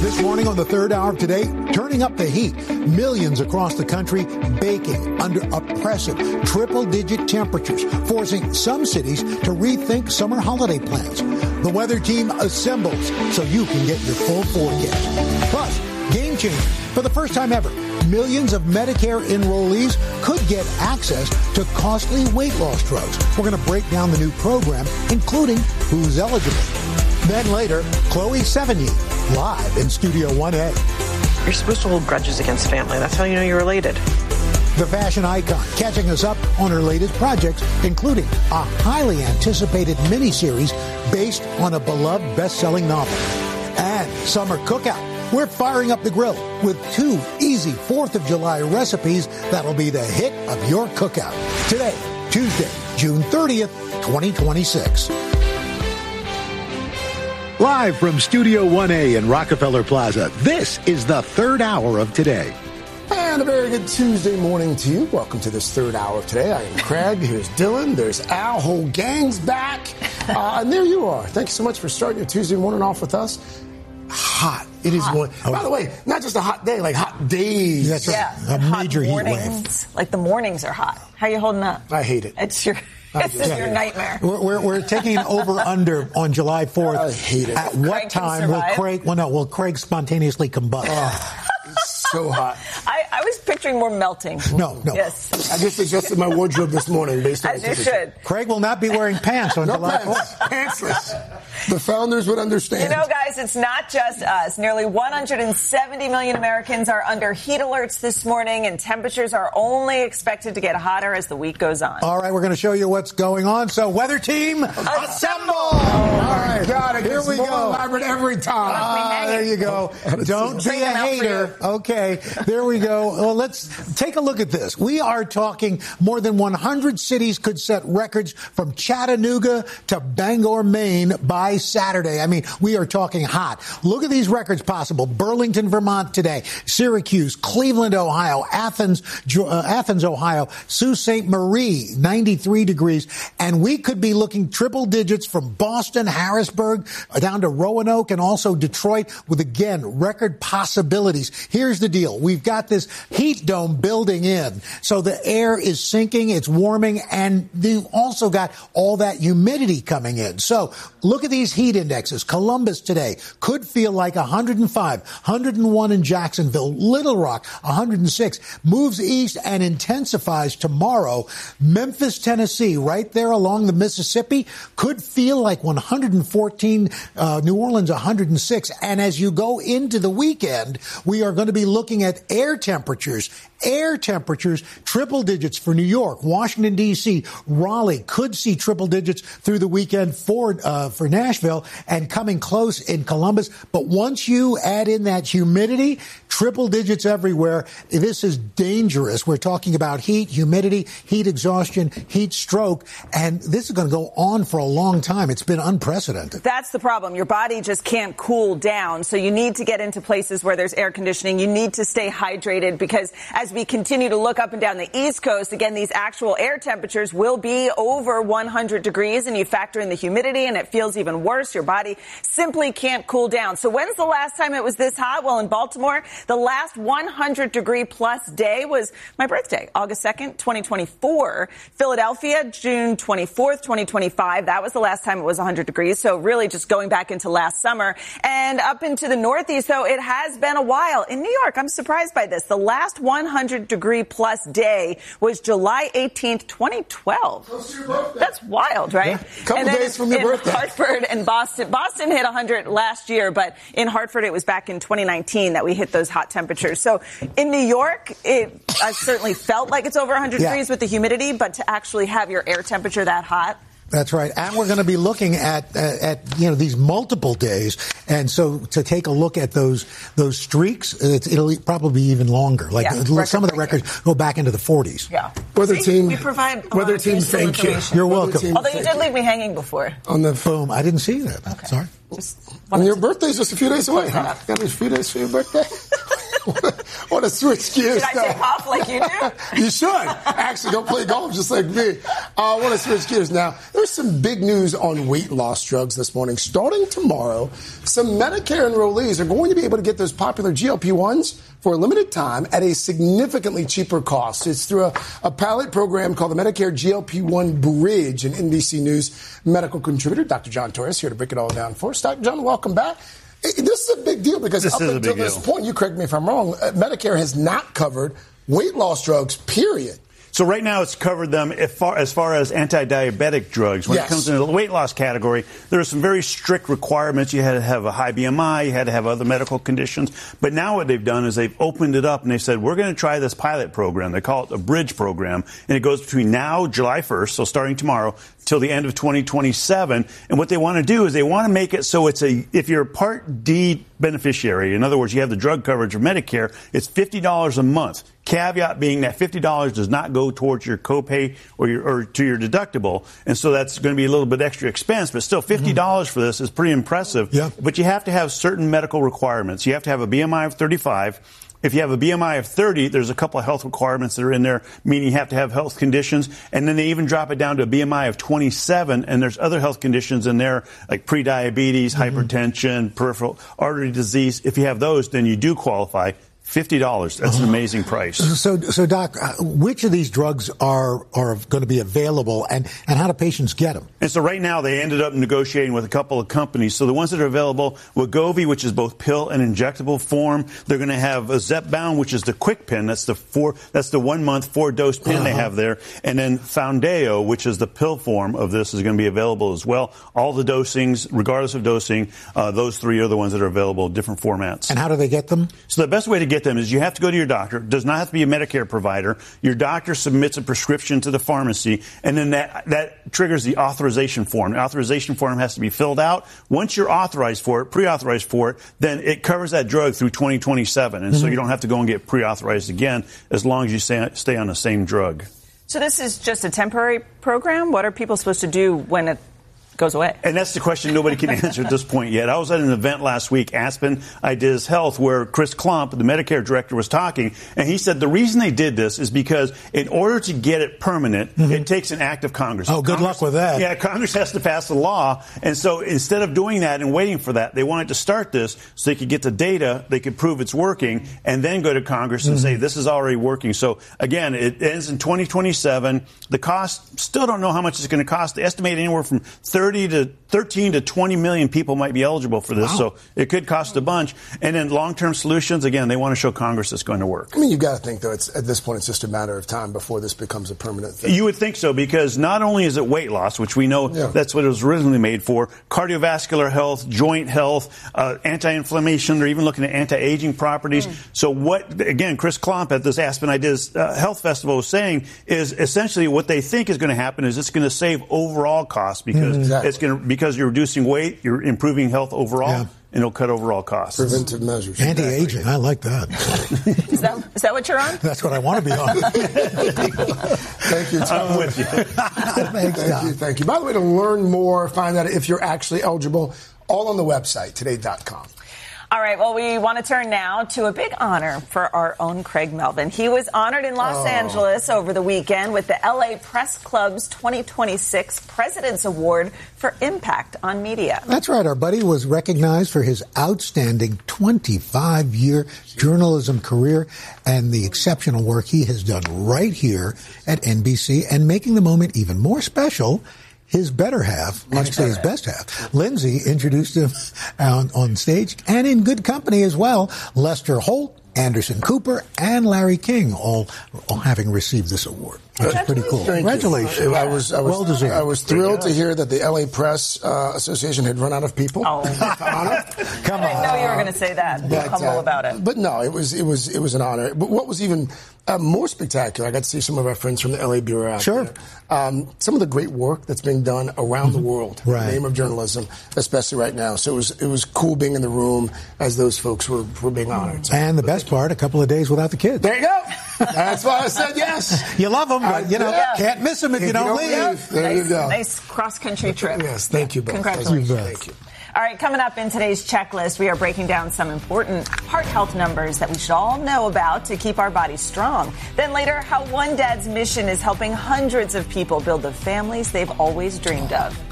This morning on the third hour of Today, turning up the heat. Millions across the country baking under oppressive triple-digit temperatures, forcing some cities to rethink summer holiday plans. The weather team assembles so you can get your full forecast. Plus, game changer. For the first time ever, millions of Medicare enrollees could get access to costly weight loss drugs. We're going to break down the new program, including who's eligible. Then later, Chloe Sevigny, live in Studio 1A. You're supposed to hold grudges against family. That's how you know you're related. The fashion icon catching us up on her latest projects, including a highly anticipated miniseries based on a beloved best-selling novel. And summer cookout. We're firing up the grill with 2 easy 4th of July recipes that'll be the hit of your cookout. Today, Tuesday, June 30th, 2026. Live from Studio 1A in Rockefeller Plaza, this is the third hour of Today. And a very good Tuesday morning to you. Welcome to this third hour of Today. I am Craig. Here's Dylan. There's Al. Whole gang's back. And there you are. Thank you so much for starting your Tuesday morning off with us. Hot. It is one. By the way, not just a hot day, like hot days. That's right. Yeah. A major heat wave. Like the mornings are hot. How are you holding up? I hate it. It's your nightmare. We're taking an over-under on July 4th. I hate it. At what time will Craig, Craig spontaneously combust? It's so hot. I was picturing more melting. No. Yes. I just adjusted my wardrobe this morning based on As you should. Craig will not be wearing pants on July 4th. Pantsless. The founders would understand. You know, guys, it's not just us. Nearly 170 million Americans are under heat alerts this morning, and temperatures are only expected to get hotter as the week goes on. All right, we're going to show you what's going on. So, weather team, assemble! All right, got it. Here we go. Elaborate every time. There you go. Don't be a hater. Okay, there we go. Well, let's take a look at this. We are talking more than 100 cities could set records from Chattanooga to Bangor, Maine by Saturday. I mean, we are talking hot. Look at these records possible. Burlington, Vermont today, Syracuse, Cleveland, Ohio, Athens, Ohio, Sault Ste. Marie, 93 degrees. And we could be looking triple digits from Boston, Harrisburg, down to Roanoke, and also Detroit with, again, record possibilities. Here's the deal. We've got this heat dome building in. So the air is sinking, it's warming, and you've also got all that humidity coming in. So look at these heat indexes. Columbus today could feel like 105, 101 in Jacksonville, Little Rock, 106, moves east and intensifies tomorrow. Memphis, Tennessee, right there along the Mississippi, could feel like 114, New Orleans, 106. And as you go into the weekend, we are going to be looking at air temperatures, triple digits for New York, Washington, D.C., Raleigh could see triple digits through the weekend for Nashville and coming close in Columbus. But once you add in that humidity, triple digits everywhere. This is dangerous. We're talking about heat, humidity, heat exhaustion, heat stroke, and this is going to go on for a long time. It's been unprecedented. That's the problem. Your body just can't cool down. So you need to get into places where there's air conditioning. You need to stay hydrated because as we continue to look up and down the East Coast, again, these actual air temperatures will be over 100 degrees, and you factor in the humidity and it feels even worse. Your body simply can't cool down. So when's the last time it was this hot? Well, in Baltimore, the last 100 degree plus day was my birthday, August 2nd, 2024. Philadelphia, June 24th, 2025. That was the last time it was 100 degrees. So really just going back into last summer and up into the Northeast. So it has been a while. In New York, I'm surprised by this. The last 100 degree plus day was July 18th, 2012. Close to your birthday. That's wild, right? Yeah. Couple days from your birthday. Hartford and Boston. Boston hit 100 last year, but in Hartford it was back in 2019 that we hit those hot temperatures. So in New York, I certainly felt like it's over 100 degrees with the humidity, but to actually have your air temperature that hot. That's right. And we're going to be looking at these multiple days. And so to take a look at those streaks, it'll probably be even longer. Like some of the records go back into the 40s. Yeah. Weather team, we provide weather team, thank you. You're welcome. Although you did leave me hanging before. On the boom. I didn't see that. Okay. Sorry. And your birthday's just a few days away, huh? Got a few days for your birthday? want to switch gears. Should I take off like you do? You should. Actually, go play golf just like me. I want to switch gears now. There's some big news on weight loss drugs this morning. Starting tomorrow, some Medicare enrollees are going to be able to get those popular GLP-1s for a limited time at a significantly cheaper cost. It's through a pilot program called the Medicare GLP-1 Bridge. And NBC News medical contributor Dr. John Torres here to break it all down for us. Dr. John, welcome back. This is a big deal because up until this point, you correct me if I'm wrong, Medicare has not covered weight loss drugs, period. So right now it's covered them as far as anti-diabetic drugs. When it comes into the weight loss category, there are some very strict requirements. You had to have a high BMI. You had to have other medical conditions. But now what they've done is they've opened it up and they said, we're going to try this pilot program. They call it a bridge program. And it goes between now, July 1st, so starting tomorrow, till the end of 2027. And what they want to do is they want to make it so if you're a Part D beneficiary, in other words, you have the drug coverage of Medicare, it's $50 a month. Caveat being that $50 does not go towards your copay or to your deductible. And so that's going to be a little bit extra expense, but still $50 for this is pretty impressive. Yeah. But you have to have certain medical requirements. You have to have a BMI of 35. If you have a BMI of 30, there's a couple of health requirements that are in there, meaning you have to have health conditions. And then they even drop it down to a BMI of 27. And there's other health conditions in there, like prediabetes, hypertension, peripheral artery disease. If you have those, then you do qualify. $50. That's an amazing price. So Doc, which of these drugs are going to be available, and how do patients get them? And so right now they ended up negotiating with a couple of companies. So the ones that are available, Wegovy, which is both pill and injectable form. They're going to have Zepbound, which is the quick pen. That's the 1 month 4-dose pen they have there. And then Foundayo, which is the pill form of this, is going to be available as well. All the dosings, regardless of dosing, those three are the ones that are available, different formats. And how do they get them? So the best way to get them is you have to go to your doctor. It does not have to be a Medicare provider. Your doctor submits a prescription to the pharmacy, and then that triggers the authorization form. The authorization form has to be filled out. Once you're authorized for it, pre-authorized for it, then it covers that drug through 2027. And so you don't have to go and get pre-authorized again as long as you stay on the same drug. So this is just a temporary program? What are people supposed to do when it goes away? And that's the question nobody can answer at this point yet. I was at an event last week, Aspen Ideas Health, where Chris Klump, the Medicare director, was talking, and he said the reason they did this is because in order to get it permanent, it takes an act of Congress. Oh, good luck with that. Yeah, Congress has to pass a law, and so instead of doing that and waiting for that, they wanted to start this so they could get the data, they could prove it's working, and then go to Congress and say this is already working. So again, it ends in 2027. The cost, still don't know how much it's going to cost. They estimate anywhere from 13 to 20 million people might be eligible for this, so it could cost a bunch. And then long-term solutions, again, they want to show Congress it's going to work. I mean, you've got to think, though, at this point, it's just a matter of time before this becomes a permanent thing. You would think so, because not only is it weight loss, which we know that's what it was originally made for, cardiovascular health, joint health, anti-inflammation, they're even looking at anti-aging properties. So what, again, Chris Klump at this Aspen Ideas Health Festival was saying is essentially what they think is going to happen is it's going to save overall costs because because you're reducing weight, you're improving health overall, and it'll cut overall costs. Preventive measures. Anti-aging, I like that. Is that what you're on? That's what I want to be on. Thank you, Tom. I'm with you. Thank you. By the way, to learn more, find out if you're actually eligible, all on the website, today.com. All right, well, we want to turn now to a big honor for our own Craig Melvin. He was honored in Los Angeles over the weekend with the LA Press Club's 2026 President's Award for Impact on Media. That's right. Our buddy was recognized for his outstanding 25-year journalism career and the exceptional work he has done right here at NBC, and making the moment even more special, his better half, his best half, Lindsay, introduced him on stage and in good company as well. Lester Holt, Anderson Cooper, and Larry King all having received this award. Which is pretty cool. Congratulations. Well deserved. I was thrilled to hear that the LA Press Association had run out of people. Oh, come on! I didn't know you were going to say that. Be humble about it. But no, it was an honor. But what was even more spectacular, I got to see some of our friends from the LA Bureau out there. Some of the great work that's being done around the world in the name of journalism, especially right now. So it was cool being in the room as those folks were being honored. So, and the best part, a couple of days without the kids. There you go. That's why I said yes. You love them. but, can't miss them if you don't leave. There you go. Nice cross-country trip. Yes, thank you both. Congratulations. Thank you. All right, coming up in today's checklist, we are breaking down some important heart health numbers that we should all know about to keep our bodies strong. Then later, how One Dad's mission is helping hundreds of people build the families they've always dreamed of.